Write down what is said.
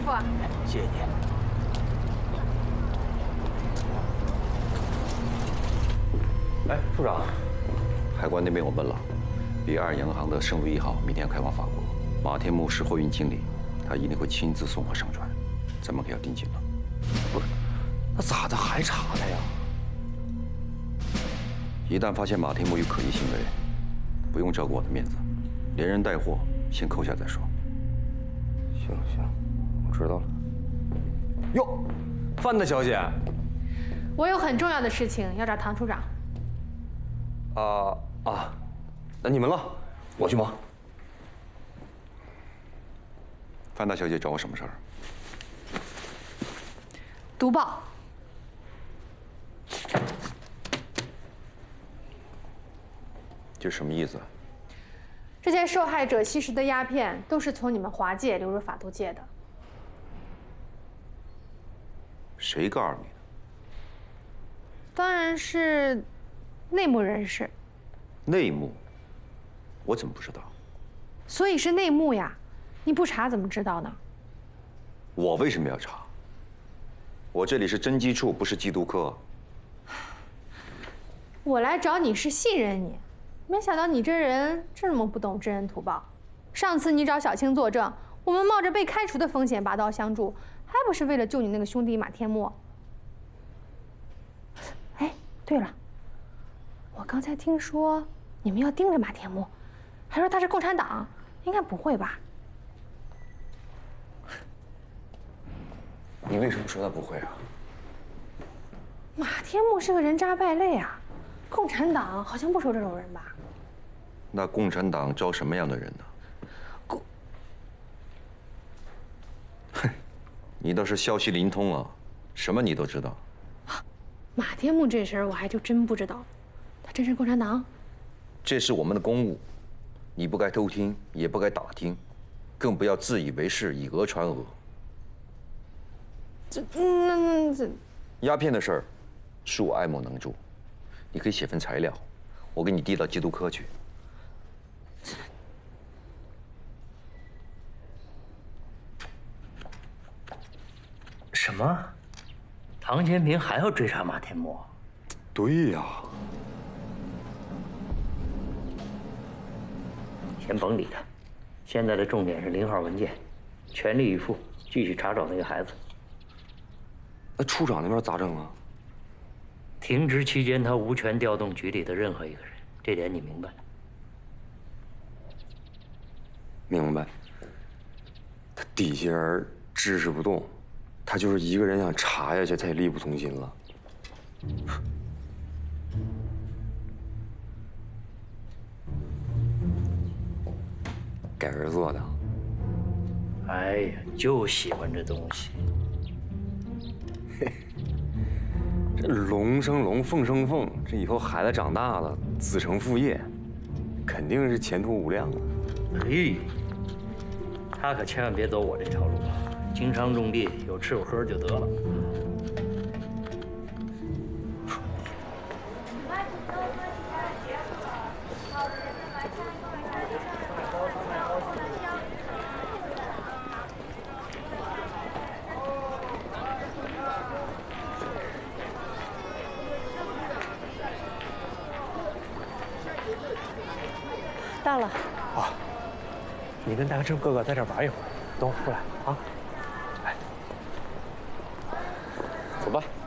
傅。 谢谢你。 哎，处长， 海关那边我问了，比尔洋行的圣路1号明天开往法国，马天木是货运经理，他一定会亲自送货上船，咱们可要盯紧了。 不是，那咋的还查他呀？ 一旦发现马天木有可疑行为，不用照顾我的面子，连人带货先扣下再说。 行，我知道了。哟，范大小姐。 我有很重要的事情要找唐处长。 那你们了，我去忙。 范大小姐找我什么事儿？ 读报。 这什么意思？ 这些受害者吸食的鸦片都是从你们华界流入法度界的。 谁告诉你的？ 当然是内幕人士。 内幕？我怎么不知道？ 所以是内幕呀，你不查怎么知道呢？ 我为什么要查？我这里是侦缉处，不是缉毒科。 我来找你是信任你，没想到你这人这么不懂知恩图报。上次你找小青作证，我们冒着被开除的风险拔刀相助，还不是为了救你那个兄弟马天墨？哎，对了，我刚才听说你们要盯着马天墨，还说他是共产党，应该不会吧？ 你为什么说他不会啊？ 马天墨是个人渣败类啊，共产党好像不收这种人吧？ 那共产党招什么样的人呢？哼，你倒是消息灵通啊，什么你都知道。 马天木这事儿我还就真不知道，他真是共产党？ 这是我们的公务，你不该偷听，也不该打听，更不要自以为是，以讹传讹。 这鸦片的事儿，是我爱莫能助，你可以写份材料，我给你递到缉毒科去。 什么？唐前平还要追查马天墨？ 对呀。 先甭理他，现在的重点是0号文件，全力以赴继续查找那个孩子。 那处长那边咋整啊？ 停职期间，他无权调动局里的任何一个人，这点你明白？ 明白。他底下人支持不动，他就是一个人想查下去，他也力不从心了。给儿做的。 哎呀，就喜欢这东西。 这龙生龙，凤生凤，这以后孩子长大了，子承父业，肯定是前途无量啊！ 哎，他可千万别走我这条路，经商种地，有吃有喝就得了。 到了。 啊，你跟大正哥哥在这儿玩一会儿，等我出来啊。 走吧。